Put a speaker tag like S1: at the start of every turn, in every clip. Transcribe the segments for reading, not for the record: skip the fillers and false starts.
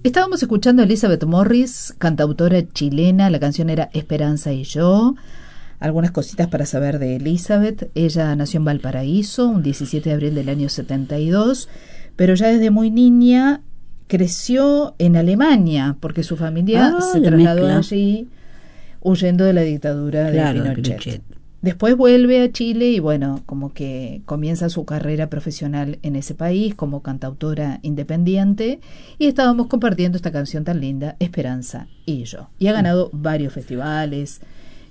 S1: Estábamos escuchando a Elizabeth Morris, cantautora chilena. La canción era Esperanza y yo. Algunas cositas para saber de Elizabeth. Ella nació en Valparaíso un 17 de abril del año 72, pero ya desde muy niña creció en Alemania porque su familia se trasladó allí huyendo de la dictadura de Pinochet. Después vuelve a Chile y bueno, como que comienza su carrera profesional en ese país como cantautora independiente, y estábamos compartiendo esta canción tan linda, Esperanza y yo. Y ha ganado varios festivales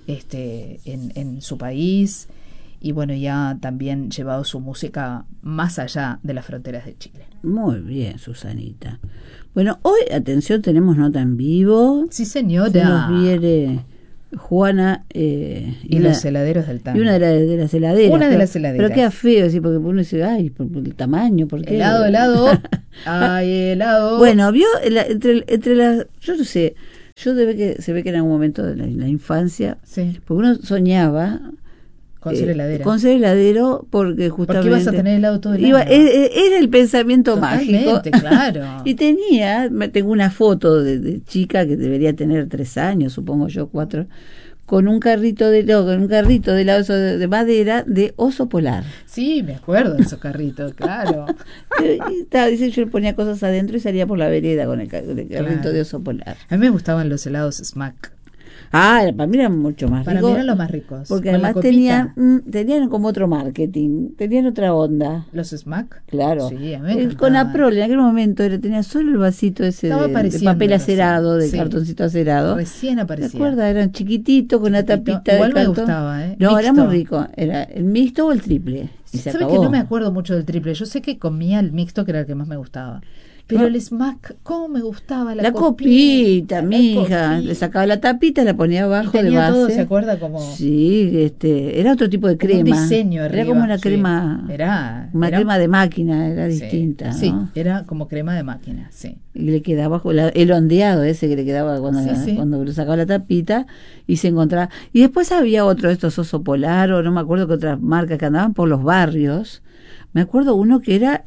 S1: en su país, y bueno, ya también llevado su música más allá de las fronteras de Chile.
S2: Muy bien, Susanita. Bueno, hoy, atención, tenemos nota en vivo.
S1: Sí, señora.
S2: Se nos viene Juana
S1: y los heladeros del tango.
S2: Y una de las heladeras.
S1: Una de las heladeras.
S2: Pero queda feo, ¿sí? Porque uno dice, ay, por el tamaño, ¿por qué?
S1: Helado. Ay, helado.
S2: Bueno, vio, entre las, yo no sé, se ve que en algún momento de la infancia,
S1: sí,
S2: porque uno soñaba
S1: con ser heladera.
S2: Con ser heladero, porque justamente...
S1: Porque ibas a tener helado todo el año.
S2: Era el pensamiento mágico.
S1: Claro.
S2: Y tengo una foto de chica que debería tener 3 años, supongo yo, 4, con un carrito de helado de madera de oso polar.
S1: Sí, me acuerdo de esos carritos, claro.
S2: Dice, yo le ponía cosas adentro y salía por la vereda con el carrito de oso polar.
S1: A mí me gustaban los helados Smack.
S2: Para mí eran mucho más ricos.
S1: Para mí eran los más ricos.
S2: Porque además tenían como otro marketing, tenían otra onda.
S1: ¿Los Smack?
S2: Claro.
S1: Sí, a mí me
S2: Con Aprol en aquel momento tenía solo el vasito ese de papel acerado, de cartoncito acerado.
S1: Recién aparecía.
S2: ¿Te acuerdas? Eran chiquititos con una tapita.
S1: Igual me gustaba,
S2: No, era muy rico. Era el mixto o el triple.
S1: ¿Sabes que no me acuerdo mucho del triple? Yo sé que comía el mixto, que era el que más me gustaba. Pero el Smack, ¿cómo me gustaba la copita, mija? Le sacaba la tapita, la ponía abajo de base. Todo, ¿se acuerda? Como...
S2: Sí, era otro tipo de crema.
S1: Un diseño arriba.
S2: Era como una crema.
S1: Era
S2: crema de máquina, era distinta, ¿no?
S1: Sí, era como crema de máquina, sí.
S2: Y le quedaba el ondeado ese que le quedaba cuando le sacaba la tapita y se encontraba. Y después había otro de estos Oso Polar, o no me acuerdo qué otras marcas que andaban por los barrios. Me acuerdo uno que era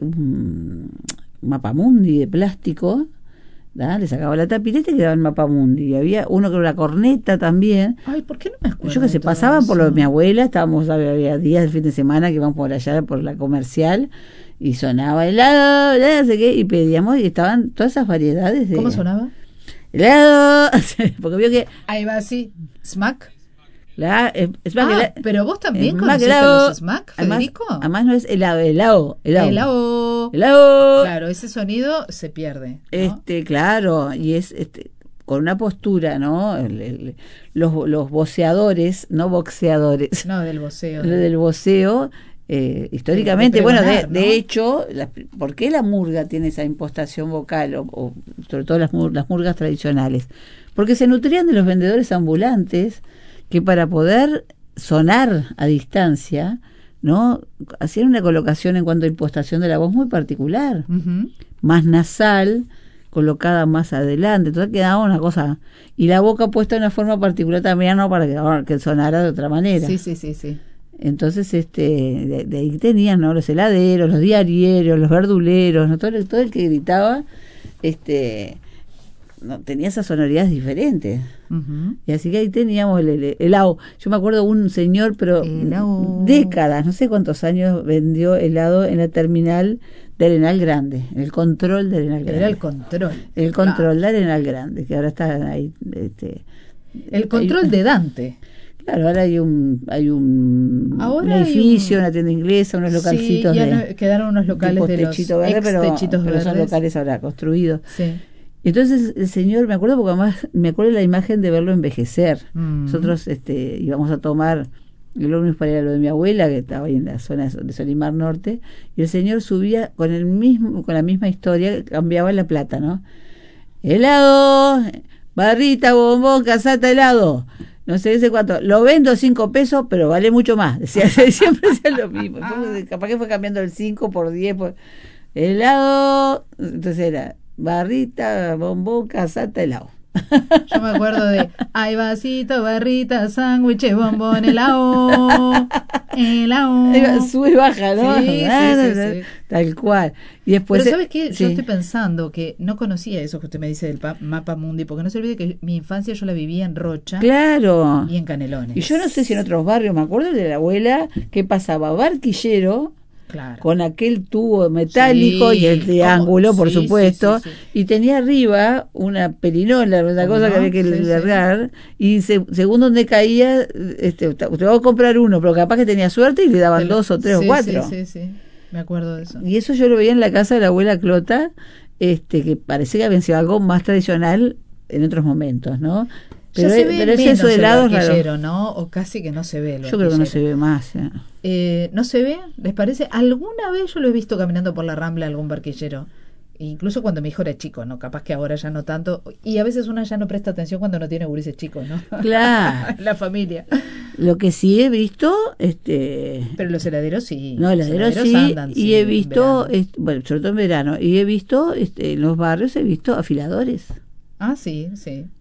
S2: Mapamundi de plástico, le sacaba la tapita y te quedaba el Mapamundi. Y había uno que era una corneta también.
S1: Ay, ¿por qué no me acuerdo?
S2: Yo que se pasaban por lo de mi abuela, había días del fin de semana que iban por allá, por la comercial, y sonaba helado, no sé qué, y pedíamos, y estaban todas esas variedades de...
S1: ¿Cómo sonaba?
S2: Helado, porque vio que...
S1: Ahí va así, Smack.
S2: Pero
S1: vos también conociste los Smack, Federico.
S2: Además no es helado.
S1: Claro, ese sonido se pierde, ¿no?
S2: Claro, y es con una postura, ¿no? Los voceadores, no boxeadores.
S1: No, del voceo.
S2: Del voceo, históricamente, de hecho, ¿por qué la murga tiene esa impostación vocal, o sobre todo las murgas tradicionales? Porque se nutrían de los vendedores ambulantes, que para poder sonar a distancia, ¿no? Hacían una colocación en cuanto a impostación de la voz muy particular, más nasal, colocada más adelante, entonces quedaba una cosa, y la boca puesta de una forma particular también, ¿no? Para que sonara de otra manera.
S1: Sí.
S2: Entonces, de ahí tenían, ¿no? Los heladeros, los diarieros, los verduleros, ¿no? Todo el que gritaba, no, tenía esas sonoridades diferentes. Y así que ahí teníamos el helado. Yo me acuerdo un señor, pero décadas, no sé cuántos años, vendió helado en la terminal de Arenal Grande, en el control de Arenal Grande.
S1: Era el control.
S2: El control de Arenal Grande, que ahora está ahí.
S1: El control de Dante.
S2: Claro, ahora hay un edificio, una tienda inglesa, unos localcitos.
S1: Sí, quedaron unos locales de los techitos verdes.
S2: Son locales ahora construidos.
S1: Sí.
S2: Entonces el señor, me acuerdo porque además me acuerdo la imagen de verlo envejecer. Nosotros íbamos a tomar el ómnibus para ir a lo de mi abuela, que estaba ahí en la zona de Solimar Norte, y el señor subía con la misma historia, cambiaba la plata, ¿no? Helado, barrita, bombón, casata, helado. No sé cuánto, lo vendo 5 pesos, pero vale mucho más. Decía, siempre decía lo mismo. Capaz que fue cambiando el 5 por 10, helado, entonces era barrita, bombón, casata, helado.
S1: Yo me acuerdo de ay vasito, barrita, sándwich, bombón, helado.
S2: Sube y baja, ¿no?
S1: Sí.
S2: Tal cual. Y después,
S1: pero ¿sabes qué?
S2: sí.
S1: Yo estoy pensando que no conocía eso que usted me dice del mapa mundi, porque no se olvide que mi infancia yo la vivía en Rocha.
S2: Claro.
S1: Y en Canelones.
S2: Y yo no sé si en otros barrios, me acuerdo de la abuela que pasaba Barquillero,
S1: claro,
S2: con aquel tubo metálico,
S1: sí,
S2: y el triángulo, por
S1: sí,
S2: supuesto,
S1: sí.
S2: y tenía arriba una perinola, una cosa que había que largar, y según donde caía, usted va a comprar uno, pero capaz que tenía suerte y le daban 2 o 3 o 4.
S1: Sí, me acuerdo de eso.
S2: Y eso yo lo veía en la casa de la abuela Clota, que parecía que había sido algo más tradicional en otros momentos, ¿no?
S1: Pero se ve menos
S2: eso de lado
S1: raro, ¿no? O casi que no se ve el
S2: Yo creo que no se ve más.
S1: ¿No se ve? ¿Les parece? Alguna vez yo lo he visto caminando por la Rambla algún barquillero. Incluso cuando mi hijo era chico, ¿no? Capaz que ahora ya no tanto. Y a veces una ya no presta atención cuando no tiene gurises chicos, ¿no?
S2: Claro.
S1: La familia.
S2: Lo que sí he visto...
S1: Pero los heladeros sí.
S2: No, los heladeros sí.
S1: Andan,
S2: y he visto, bueno, sobre todo en verano, y he visto, en los barrios he visto afiladores.
S1: Ah, sí.